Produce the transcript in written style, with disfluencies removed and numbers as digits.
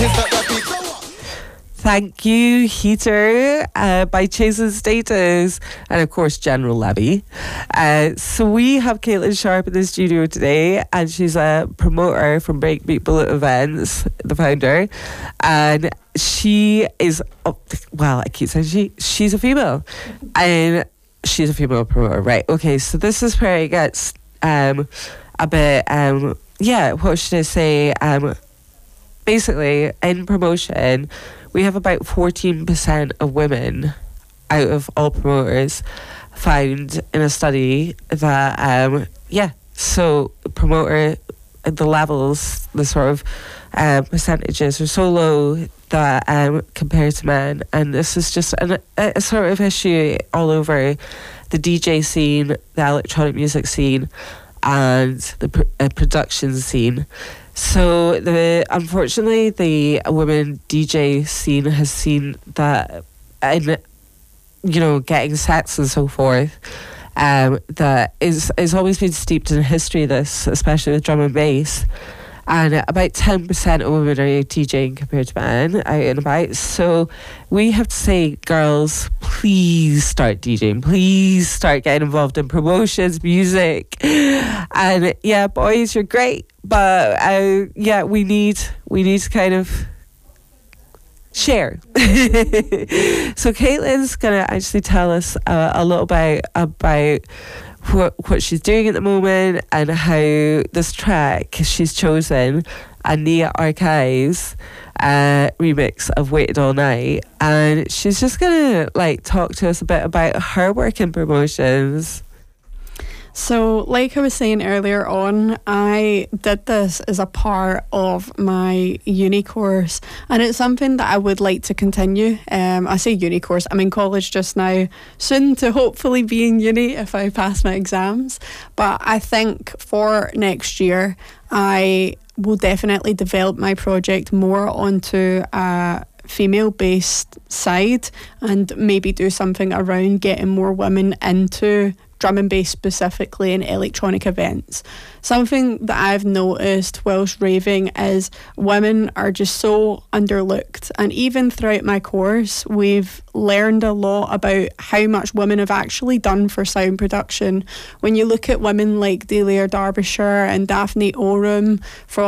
Thank you, Heater, by Chasing Status, and of course General Levy. So we have Caitlin Sharp in the studio today, and she's a promoter from Breakbeat Bullet Events, the founder, and she is, well, I keep saying she's a female, and she's a female promoter, right? Okay, so this is where it gets a bit, what should I say? Basically, in promotion, we have about 14% of women out of all promoters found in a study that, so promoter, the levels, the sort of percentages are so low that compared to men, and this is just a sort of issue all over the DJ scene, the electronic music scene, and the production scene. So unfortunately the women DJ scene has seen that in, getting sets and so forth, that is always been steeped in history, this, especially with drum and bass. And about 10% of women are DJing compared to men out and about. So we have to say, girls, please start DJing. Please start getting involved in promotions, music. And yeah, boys, you're great. But we need to kind of share. So Caitlin's going to actually tell us a little bit about what she's doing at the moment and how this track she's chosen, a Nia Archives remix of Waited All Night, and she's just gonna talk to us a bit about her work in promotions. So, like I was saying earlier on, I did this as a part of my uni course, and it's something that I would like to continue. I say uni course, I'm in college just now, soon to hopefully be in uni if I pass my exams. But I think for next year, I will definitely develop my project more onto a female-based side, and maybe do something around getting more women into drum and bass specifically in electronic events. Something that I've noticed whilst raving is women are just so underlooked, and even throughout my course we've learned a lot about how much women have actually done for sound production. When you look at women like Delia Derbyshire and Daphne Oram from